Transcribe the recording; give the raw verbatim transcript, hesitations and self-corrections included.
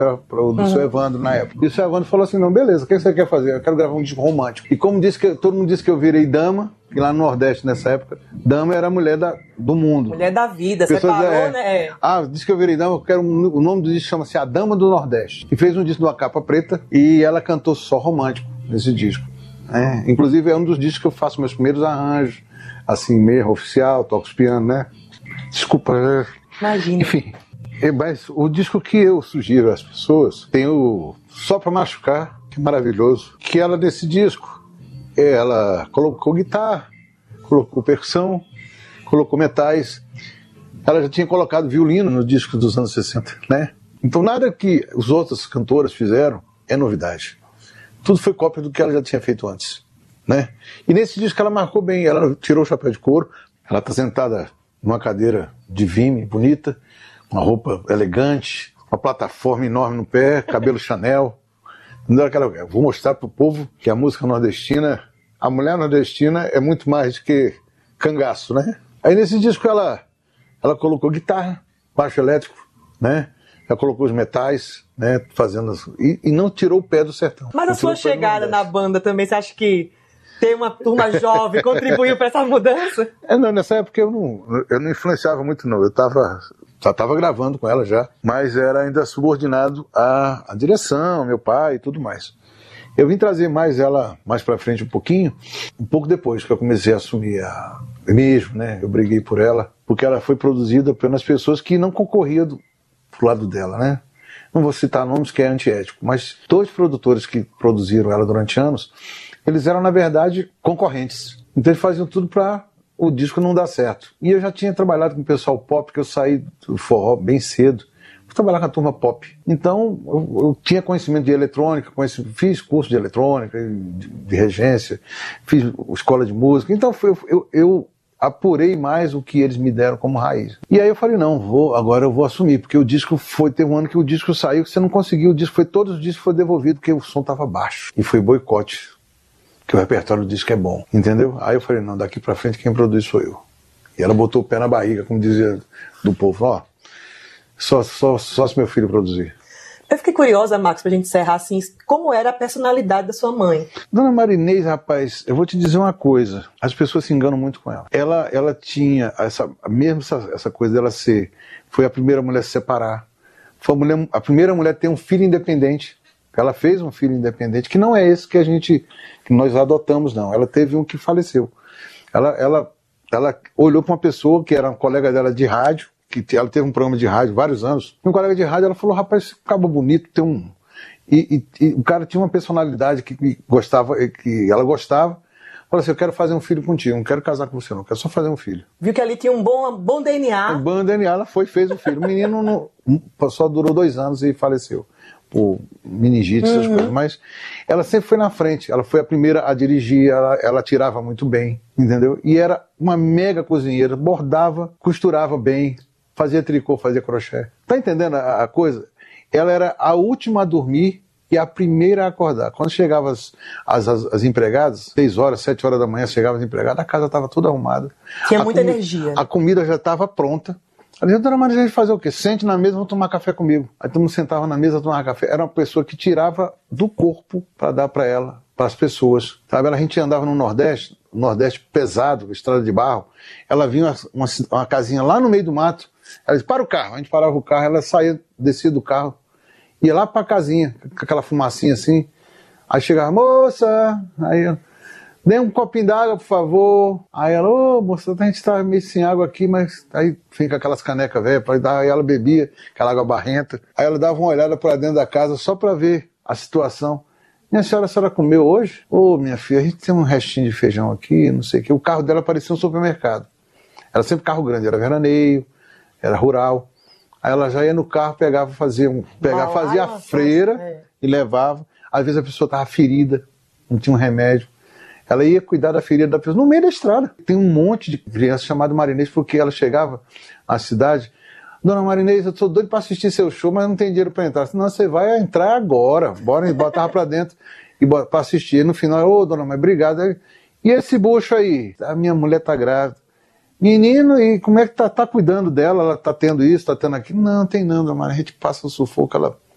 para o do seu Evandro na época. E o seu Evandro falou assim, não, beleza, o que você quer fazer? Eu quero gravar um disco romântico. E como disse que, todo mundo disse que eu virei dama, que lá no Nordeste nessa época, dama era a mulher da, do mundo. Mulher da vida, Pessoas, separou, é, né? Ah, disse que eu virei dama, eu quero um, o nome do disco chama-se A Dama do Nordeste. E fez um disco de uma capa preta e ela cantou só romântico nesse disco. É, inclusive é um dos discos que eu faço meus primeiros arranjos, assim, meio oficial, toco os pianos, né? Desculpa. É... Imagina. Enfim. Mas o disco que eu sugiro às pessoas tem o Só Pra Machucar, que é maravilhoso, que ela nesse disco, ela colocou guitarra, colocou percussão, colocou metais, ela já tinha colocado violino no disco dos anos sessenta, né? Então nada que os outros cantores fizeram é novidade. Tudo foi cópia do que ela já tinha feito antes, né? E nesse disco ela marcou bem, ela tirou o chapéu de couro, ela está sentada numa cadeira de vime, bonita, uma roupa elegante, uma plataforma enorme no pé, cabelo Chanel. Eu vou mostrar pro povo que a música nordestina, a mulher nordestina é muito mais do que cangaço, né? Aí nesse disco ela, ela colocou guitarra, baixo elétrico, né? Ela colocou os metais, né? Fazendo e, e não tirou o pé do sertão. Mas a sua chegada na banda também, você acha que ter uma turma jovem contribuiu para essa mudança? É, não, nessa época eu não, eu não influenciava muito, não. Eu estava já estava gravando com ela já, mas era ainda subordinado à, à direção, meu pai e tudo mais. Eu vim trazer mais ela mais para frente um pouquinho, um pouco depois que eu comecei a assumir a mesmo, né? Eu briguei por ela, porque ela foi produzida pelas pessoas que não concorriam do, pro lado dela, né? Não vou citar nomes que é antiético, mas todos os produtores que produziram ela durante anos, eles eram na verdade concorrentes. Então eles faziam tudo para o disco não dá certo. E eu já tinha trabalhado com o pessoal pop, porque eu saí do forró bem cedo, fui trabalhar com a turma pop. Então eu, eu tinha conhecimento de eletrônica, conheci, fiz curso de eletrônica, de, de regência, fiz escola de música, então foi, eu, eu apurei mais o que eles me deram como raiz. E aí eu falei, não, vou, agora eu vou assumir, porque o disco foi, teve um ano que o disco saiu, que você não conseguiu, o disco foi, todos os discos foi devolvido, porque o som estava baixo, e foi boicote. Que o repertório do disco é bom, entendeu? Aí eu falei, não, daqui pra frente quem produz sou eu. E ela botou o pé na barriga, como dizia do povo, ó, só, só, só se meu filho produzir. Eu fiquei curiosa, Max, pra gente encerrar assim, como era a personalidade da sua mãe? Dona Marinês, rapaz, eu vou te dizer uma coisa, as pessoas se enganam muito com ela. Ela, ela tinha, essa, mesmo essa, essa coisa dela ser, foi a primeira mulher a se separar, foi a, mulher, a primeira mulher a ter um filho independente. Ela fez um filho independente, que não é esse que a gente, que nós adotamos, não. Ela teve um que faleceu. Ela, ela, ela olhou para uma pessoa que era um colega dela de rádio, que ela teve um programa de rádio vários anos. E um colega de rádio, ela falou, rapaz, esse cabo bonito, tem um... E, e, e o cara tinha uma personalidade que, que, gostava, que ela gostava. Falou assim, eu quero fazer um filho contigo, não quero casar com você, não, quero só fazer um filho. Viu que ali tinha um bom, bom D N A. Um bom D N A, ela foi e fez o filho. O menino não, só durou dois anos e faleceu. Por meningite, essas uhum. coisas, mas ela sempre foi na frente, ela foi a primeira a dirigir, ela, ela tirava muito bem, entendeu? E era uma mega cozinheira, bordava, costurava bem, fazia tricô, fazia crochê. Tá entendendo a, a coisa? Ela era a última a dormir e a primeira a acordar. Quando chegavam as, as, as, as empregadas, seis horas, sete horas da manhã, chegavam as empregadas, a casa estava toda arrumada. Tinha a muita comi- energia. A comida já estava pronta. A dona Maria, a gente fazia o quê? Sente na mesa, vamos tomar café comigo. Aí todo mundo sentava na mesa, tomava café. Era uma pessoa que tirava do corpo para dar para ela, para as pessoas. Sabe? A gente andava no Nordeste, Nordeste pesado, estrada de barro. Ela vinha uma, uma, uma casinha lá no meio do mato. Ela disse, para o carro. A gente parava o carro, ela saía, descia do carro, ia lá para a casinha, com aquela fumacinha assim. Aí chegava, moça, aí ela, dê um copinho d'água, por favor. Aí ela, ô, oh, moça, a gente tá meio sem água aqui, mas aí fica aquelas canecas velhas, aí ela bebia, aquela água barrenta. Aí ela dava uma olhada para dentro da casa só para ver a situação. Minha senhora, a senhora comeu hoje? Ô, oh, minha filha, a gente tem um restinho de feijão aqui, não sei o quê. O carro dela parecia um supermercado. Era sempre carro grande, era veraneio, era rural. Aí ela já ia no carro, pegava, fazia, um, pegava, fazia a freira é. e levava. Às vezes a pessoa estava ferida, não tinha um remédio. Ela ia cuidar da ferida da pessoa no meio da estrada. Tem um monte de criança chamada Marinês, porque ela chegava à cidade, dona Marinês, eu tô doido para assistir seu show, mas não tem dinheiro para entrar. Senão você vai entrar agora, bora, e botava para dentro e para assistir. E no final, ô, oh, dona Maria, obrigado. E esse bucho aí? A minha mulher tá grávida. Menino, e como é que tá, tá cuidando dela? Ela tá tendo isso, tá tendo aquilo? Não, tem não, dona Maria, a gente passa o sufoco, ela...